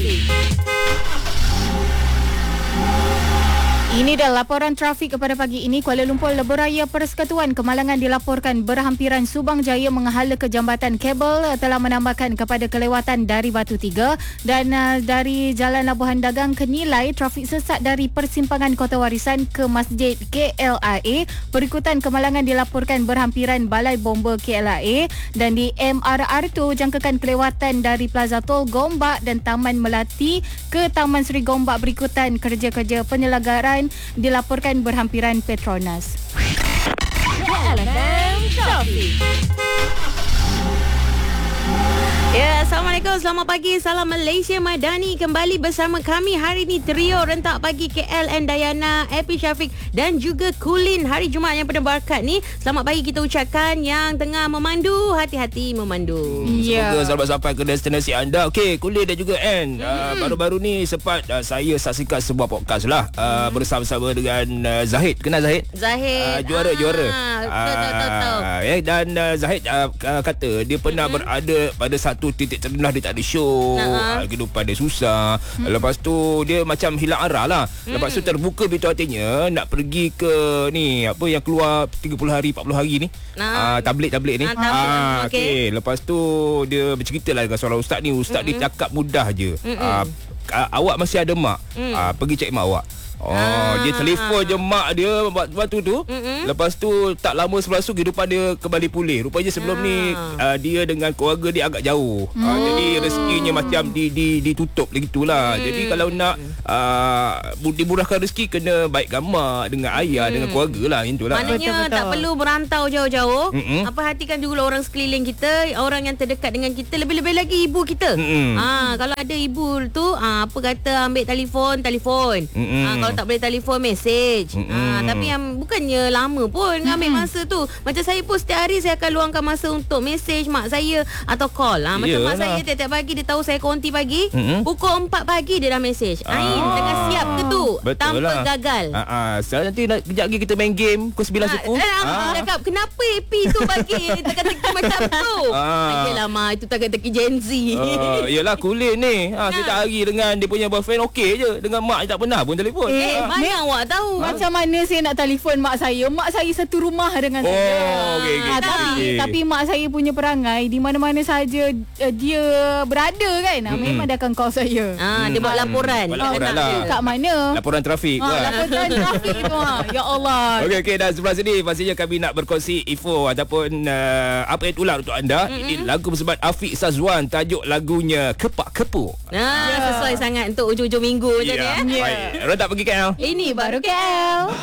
Trafik. Ini dah laporan trafik kepada pagi ini. Kuala Lumpur Lebuhraya Persekutuan Kemalangan dilaporkan berhampiran Subang Jaya menghala ke jambatan kabel telah menambahkan kepada kelewatan dari Batu Tiga dan dari Jalan Labuhan Dagang ke Nilai trafik sesat dari persimpangan Kota Warisan ke Masjid KLIA. Perikutan Kemalangan dilaporkan berhampiran Balai Bomba KLIA dan di MRR2 jangkakan kelewatan dari Plaza Tol Gombak dan Taman Melati ke Taman Seri Gombak. Berikutan kerja-kerja penyelenggaraan dilaporkan berhampiran Petronas. LFM Trafik. Ya, Assalamualaikum, selamat pagi. Salam Malaysia Madani kembali bersama kami. Hari ini trio rentak pagi KL and Dayana, Epi Syafiq dan juga Kulin. Hari Jumaat yang penuh berkat ni. Selamat pagi kita ucapkan yang tengah memandu, hati-hati memandu. Semoga selamat sampai ke destinasi anda. Okey, Kulin dan juga Ann. Baru-baru ni sempat saya saksikan sebuah podcast lah bersama-sama dengan Zahid. Kenal Zahid? Zahid. Juara. Tahu. Dan Zahid kata dia pernah berada pada satu titik terendah, dia tak ada show, kehidupan dia susah. Lepas tu dia macam hilang arah lah. Lepas tu terbuka pintu hatinya nak pergi ke ni apa yang keluar 30 hari 40 hari ni, tablet ni. Okey, lepas tu dia bercerita lah dengan seorang ustaz ni. Ustaz dia cakap mudah je. Awak masih ada mak, pergi cek mak awak. Dia telefon je mak dia waktu tu. Lepas tu tak lama selepas tu kehidupan dia kembali pulih. Rupanya sebelum ni dia dengan keluarga dia agak jauh. Jadi rezekinya macam ditutup begitulah. Jadi kalau nak dimurahkan rezeki kena baikkan mak dengan ayah dengan keluarga lah. Itulah. Maknanya tak perlu merantau jauh-jauh. Perhatikan juga orang sekeliling kita, orang yang terdekat dengan kita, lebih-lebih lagi ibu kita. Kalau ada ibu tu apa kata ambil telefon. Kalau tak boleh telefon, mesej. Tapi yang bukannya lama pun ambil masa tu. Macam saya pun setiap hari saya akan luangkan masa untuk mesej mak saya atau call. Macam mak saya tiap-tiap pagi dia tahu saya konti pagi. Pukul 4 pagi dia dah mesej. Ain tengah siap ke tu? Tanpa lah. gagal. Sekarang nanti kejap lagi kita main game pukul 9 suku. Cakap kenapa AP tu bagi teka-teki macam tu? Yelah mak, itu teka-teki Gen Z. Yelah Kulin ni setiap hari dengan dia punya boyfriend okey je. Dengan mak tak pernah pun telefon. Mana awak tahu? Macam mana saya nak telefon mak saya? Mak saya satu rumah dengan saya. Tapi mak saya punya perangai di mana-mana saja dia berada kan. Memang dia akan call saya. Dia buat laporan. Lah. Kat mana? Laporan trafik. Laporan trafik tu. Ya Allah. Okey, dan sebelah sini pastinya kami nak berkongsi info ataupun update ulang untuk anda. Ini lagu bersebat Afiq Sazwan, tajuk lagunya Kepak Kepuk. Sesuai sangat untuk ujung-ujung minggu macam ni. Baik, rentak pergi KL. Ini baru KL.